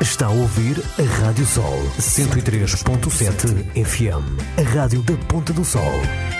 Está a ouvir a Rádio Sol 103.7 FM, a rádio da Ponta do Sol.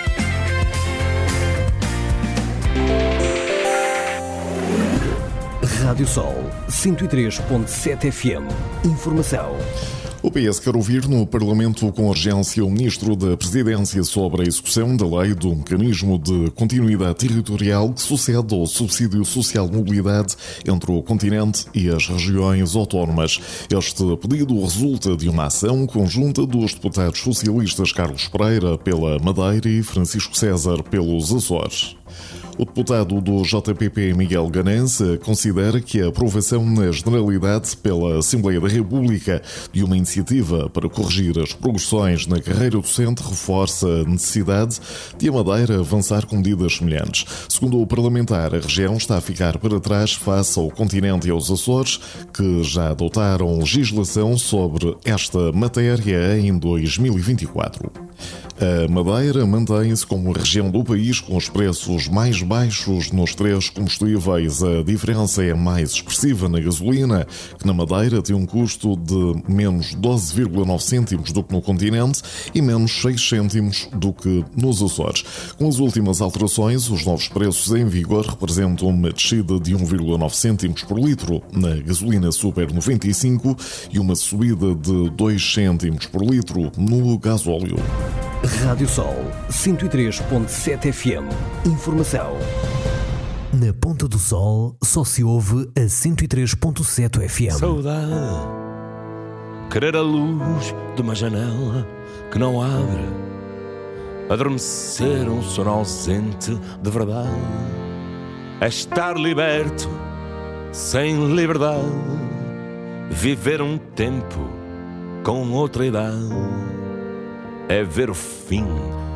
Rádio Sol 103.7 FM. Informação. O PS quer ouvir no Parlamento com urgência o Ministro da Presidência sobre a execução da lei do mecanismo de continuidade territorial que sucede ao subsídio social de mobilidade entre o continente e as regiões autónomas. Este pedido resulta de uma ação conjunta dos deputados socialistas Carlos Pereira pela Madeira e Francisco César pelos Açores. O deputado do JPP, Miguel Ganense, considera que a aprovação na Generalidade pela Assembleia da República de uma iniciativa para corrigir as progressões na carreira docente reforça a necessidade de a Madeira avançar com medidas semelhantes. Segundo o parlamentar, a região está a ficar para trás face ao continente e aos Açores, que já adotaram legislação sobre esta matéria em 2024. A Madeira mantém-se como a região do país com os preços mais baixos nos três combustíveis. A diferença é mais expressiva na gasolina, que na Madeira tem um custo de menos 12,9 cêntimos do que no continente e menos 6 cêntimos do que nos Açores. Com as últimas alterações, os novos preços em vigor representam uma descida de 1,9 cêntimos por litro na gasolina Super 95 e uma subida de 2 cêntimos por litro no gasóleo. Rádio Sol 103.7 FM. Informação. Na Ponta do Sol só se ouve a 103.7 FM. Saudade, querer a luz de uma janela que não abre, adormecer um sono ausente de verdade, é estar liberto, sem liberdade, viver um tempo com outra idade. É ver o fim